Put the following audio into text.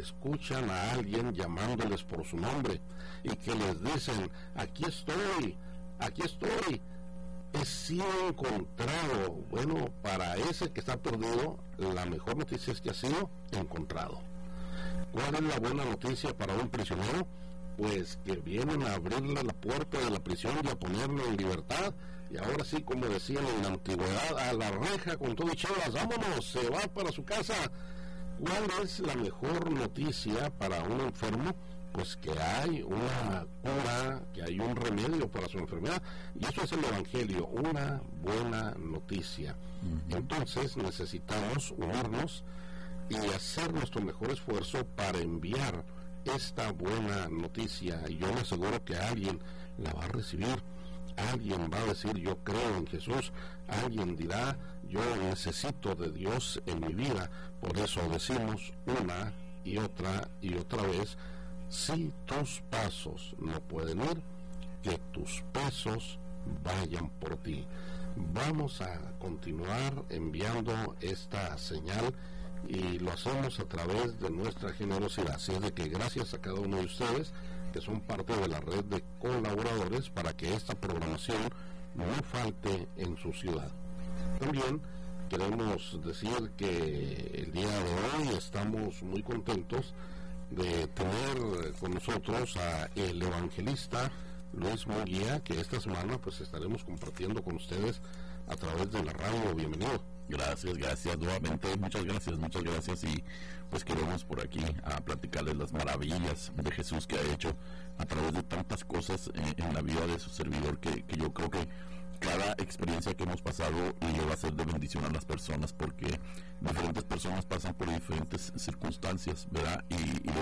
escuchan a alguien llamándoles por su nombre y que les dicen, aquí estoy, he sido encontrado. Bueno, para ese que está perdido, la mejor noticia es que ha sido encontrado. ¿Cuál es la buena noticia para un prisionero? Pues que vienen a abrirle la puerta de la prisión y a ponerlo en libertad, y ahora sí, como decían en la antigüedad, a la reja con todo y chavas, vámonos, se va para su casa. ¿Cuál es la mejor noticia para un enfermo? Pues que hay una cura, que hay un remedio para su enfermedad, y eso es el Evangelio, una buena noticia. Entonces necesitamos unirnos y hacer nuestro mejor esfuerzo para enviar esta buena noticia, y yo le aseguro que alguien la va a recibir. Alguien va a decir, yo creo en Jesús. Alguien dirá, yo necesito de Dios en mi vida. Por eso decimos una y otra vez, si tus pasos no pueden ir, que tus pesos vayan por ti. Vamos a continuar enviando esta señal, y lo hacemos a través de nuestra generosidad. Así es de que gracias a cada uno de ustedes que son parte de la red de colaboradores para que esta programación no falte en su ciudad. También queremos decir que el día de hoy estamos muy contentos de tener con nosotros a el evangelista Luis Munguía, que esta semana pues estaremos compartiendo con ustedes a través de la radio. Bienvenido. Gracias nuevamente, muchas gracias, y pues queremos por aquí a platicarles las maravillas de Jesús que ha hecho a través de tantas cosas en la vida de su servidor, que yo creo que cada experiencia que hemos pasado le va a ser de bendición a las personas, porque diferentes personas pasan por diferentes circunstancias, ¿verdad? Y de